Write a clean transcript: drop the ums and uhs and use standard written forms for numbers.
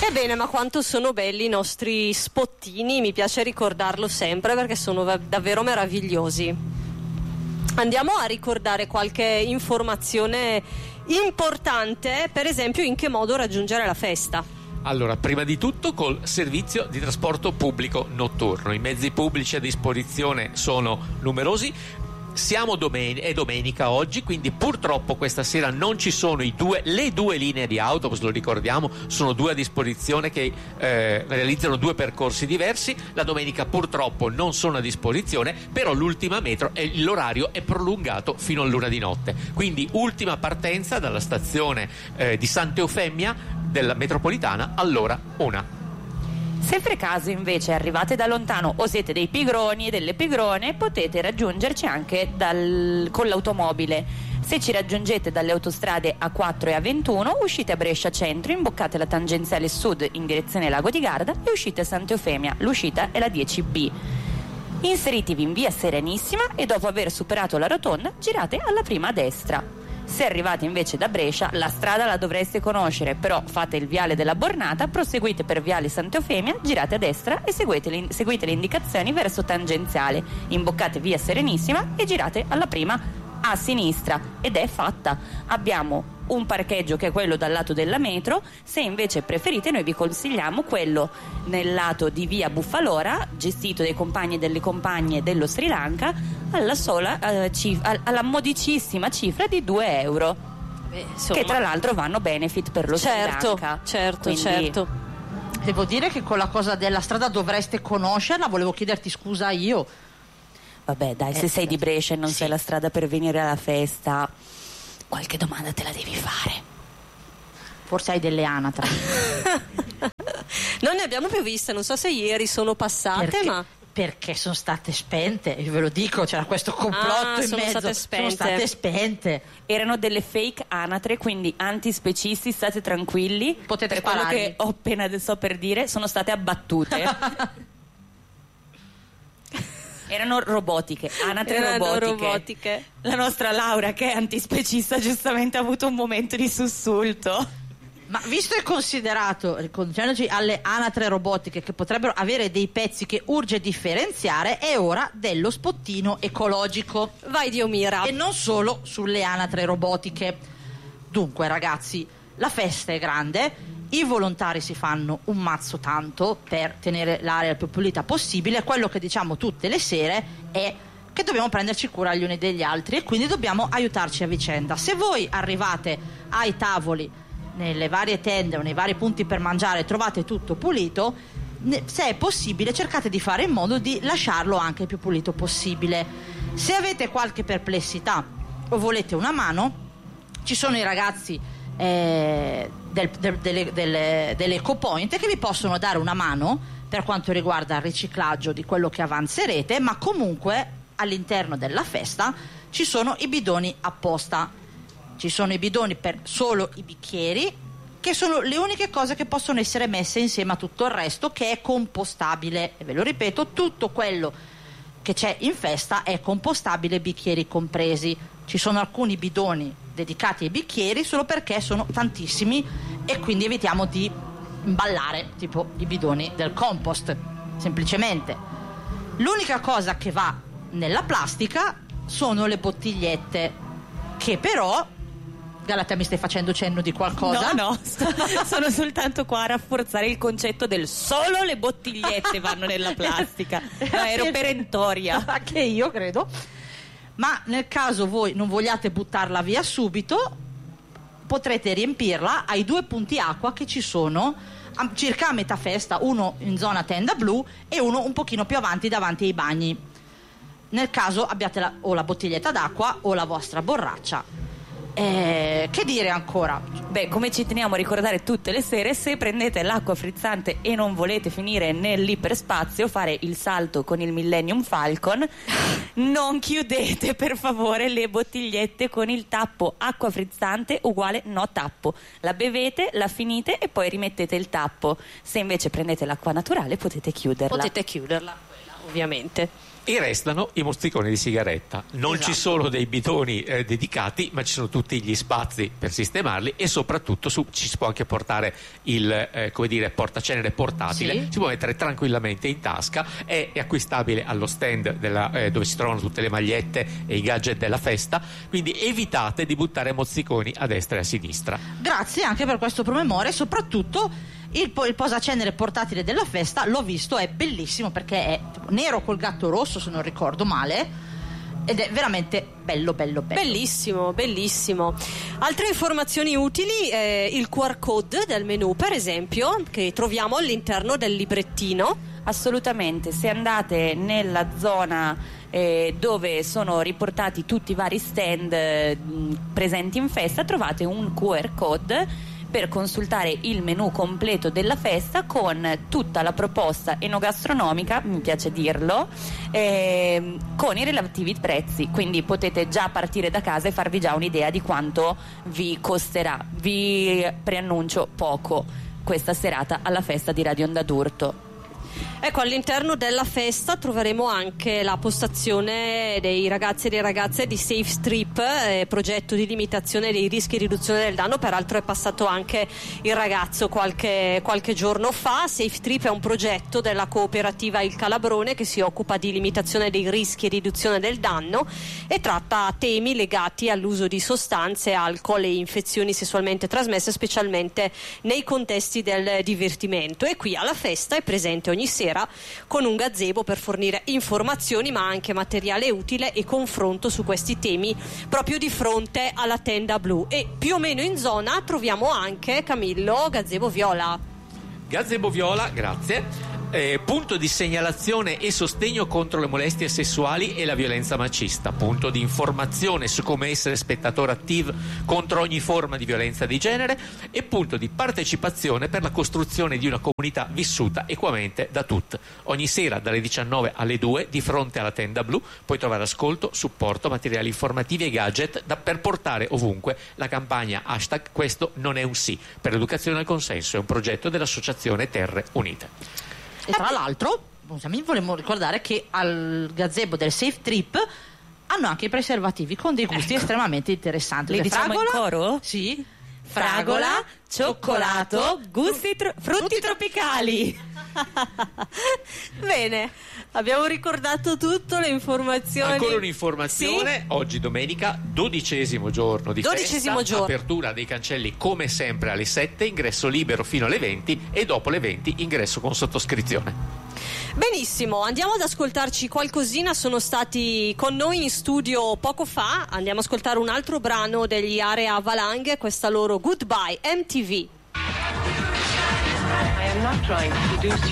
Ebbene, ma quanto sono belli i nostri spottini, mi piace ricordarlo sempre perché sono davvero meravigliosi. Andiamo a ricordare qualche informazione importante, per esempio in che modo raggiungere la festa. Allora, prima di tutto col servizio di trasporto pubblico notturno. I mezzi pubblici a disposizione sono numerosi. Siamo domenica oggi, quindi purtroppo questa sera non ci sono le due linee di autobus, lo ricordiamo, sono due a disposizione che realizzano due percorsi diversi. La domenica purtroppo non sono a disposizione, però l'ultima metro e l'orario è prolungato fino all'una di notte. Quindi ultima partenza dalla stazione di Santa Eufemia della metropolitana all'ora 1. Se per caso invece arrivate da lontano o siete dei pigroni e delle pigrone, potete raggiungerci anche con l'automobile. Se ci raggiungete dalle autostrade A4 e A21, uscite a Brescia Centro, imboccate la tangenziale sud in direzione Lago di Garda e uscite a Santa Eufemia. L'uscita è la 10B. Inseritevi in via Serenissima e dopo aver superato la rotonda girate alla prima a destra. Se arrivate invece da Brescia, la strada la dovreste conoscere, però fate il viale della Bornata, proseguite per viale Santa Eufemia, girate a destra e seguite le indicazioni verso tangenziale, imboccate via Serenissima e girate alla prima a sinistra, ed è fatta. Abbiamo un parcheggio che è quello dal lato della metro. Se invece preferite, noi vi consigliamo quello nel lato di via Buffalora, gestito dai compagni e delle compagne dello Sri Lanka, alla modicissima cifra di 2 euro. Che tra l'altro vanno benefit per lo Sri Lanka. Certo. Devo dire che con la cosa della strada dovreste conoscerla, volevo chiederti scusa io. Vabbè dai, se sei di Brescia e non sai la strada per venire alla festa, qualche domanda te la devi fare. Forse hai delle anatre. Non ne abbiamo più viste, non so se ieri sono passate, perché sono state spente, io ve lo dico, c'era questo complotto in mezzo. Sono state spente. Erano delle fake anatre, quindi antispecisti, state tranquilli. Potete per quello spararli. che ho appena sto per dire, sono state abbattute. Erano robotiche, anatre robotiche. La nostra Laura, che è antispecista, giustamente ha avuto un momento di sussulto. Ma visto e considerato, riconducendoci alle anatre robotiche che potrebbero avere dei pezzi che urge differenziare, è ora dello spottino ecologico. Vai Dio mira. E non solo sulle anatre robotiche. Dunque ragazzi, la festa è grande, i volontari si fanno un mazzo tanto per tenere l'area il più pulita possibile. Quello che diciamo tutte le sere è che dobbiamo prenderci cura gli uni degli altri e quindi dobbiamo aiutarci a vicenda. Se voi arrivate ai tavoli, nelle varie tende o nei vari punti per mangiare, trovate tutto pulito, se è possibile cercate di fare in modo di lasciarlo anche il più pulito possibile. Se avete qualche perplessità o volete una mano, ci sono i ragazzi dell'EcoPoint che vi possono dare una mano per quanto riguarda il riciclaggio di quello che avanzerete, ma comunque all'interno della festa ci sono i bidoni apposta. Ci sono i bidoni per solo i bicchieri, che sono le uniche cose che possono essere messe insieme a tutto il resto, che è compostabile. E ve lo ripeto, tutto quello che c'è in festa è compostabile, bicchieri compresi. Ci sono alcuni bidoni dedicati ai bicchieri solo perché sono tantissimi e quindi evitiamo di imballare tipo i bidoni del compost, semplicemente. L'unica cosa che va nella plastica sono le bottigliette, che però Galatea, mi stai facendo cenno di qualcosa? No, sono soltanto qua a rafforzare il concetto del solo le bottigliette vanno nella plastica. No, ero perentoria. Anche io credo. Ma nel caso voi non vogliate buttarla via subito, potrete riempirla ai 2 punti acqua che ci sono circa a metà festa, uno in zona tenda blu e uno un pochino più avanti davanti ai bagni, nel caso abbiate o la bottiglietta d'acqua o la vostra borraccia. Che dire ancora? Beh, come ci teniamo a ricordare tutte le sere, se prendete l'acqua frizzante e non volete finire nell'iperspazio, fare il salto con il Millennium Falcon, non chiudete per favore le bottigliette con il tappo acqua frizzante uguale no tappo. La bevete, la finite e poi rimettete il tappo. Se invece prendete l'acqua naturale potete chiuderla. Potete chiuderla, quella, ovviamente. E restano i mozziconi di sigaretta. Non Esatto. ci sono dei bidoni dedicati, ma ci sono tutti gli spazi per sistemarli, e soprattutto ci si può anche portare il portacenere portatile. Sì. Si può mettere tranquillamente in tasca, è acquistabile allo stand dove si trovano tutte le magliette e i gadget della festa, quindi evitate di buttare mozziconi a destra e a sinistra. Grazie anche per questo promemoria, e soprattutto il posacenere portatile della festa l'ho visto, è bellissimo perché è nero col gatto rosso, se non ricordo male, ed è veramente bello. Bellissimo. Altre informazioni utili, il QR code del menù, per esempio, che troviamo all'interno del librettino. Assolutamente, se andate nella zona dove sono riportati tutti i vari stand presenti in festa, trovate un QR code per consultare il menù completo della festa con tutta la proposta enogastronomica, mi piace dirlo, con i relativi prezzi, quindi potete già partire da casa e farvi già un'idea di quanto vi costerà. Vi preannuncio poco questa serata alla festa di Radio Onda d'Urto. Ecco, all'interno della festa troveremo anche la postazione dei ragazzi e delle ragazze di Safe Strip, progetto di limitazione dei rischi e riduzione del danno. Peraltro è passato anche il ragazzo qualche giorno fa. Safe Strip è un progetto della cooperativa Il Calabrone che si occupa di limitazione dei rischi e riduzione del danno e tratta temi legati all'uso di sostanze, alcol e infezioni sessualmente trasmesse, specialmente nei contesti del divertimento. E qui alla festa è presente ogni sera con un gazebo per fornire informazioni ma anche materiale utile e confronto su questi temi proprio di fronte alla tenda blu. E più o meno in zona troviamo anche, Camillo, gazebo viola. Gazebo viola, grazie. Punto di segnalazione e sostegno contro le molestie sessuali e la violenza macista, punto di informazione su come essere spettatore attivo contro ogni forma di violenza di genere e punto di partecipazione per la costruzione di una comunità vissuta equamente da tutti. Ogni sera dalle 19 alle 2 di fronte alla tenda blu puoi trovare ascolto, supporto, materiali informativi e gadget per portare ovunque la campagna #questo non è un sì per l'educazione al consenso. È un progetto dell'Associazione Terre Unite. E tra l'altro, volevo ricordare che al gazebo del Safe Trip hanno anche i preservativi con dei gusti estremamente interessanti. Li diciamo in coro? Sì. Fragola, cioccolato, frutti tropicali. Bene, abbiamo ricordato tutto, le informazioni. Ancora un'informazione, sì? Oggi domenica, 12° giorno di festa, apertura dei cancelli come sempre alle 7, ingresso libero fino alle 20 e dopo le 20 ingresso con sottoscrizione. Benissimo, andiamo ad ascoltarci qualcosina. Sono stati con noi in studio poco fa. Andiamo ad ascoltare un altro brano degli Area Valanghe, questa loro Goodbye MTV. I am not trying to seduce you.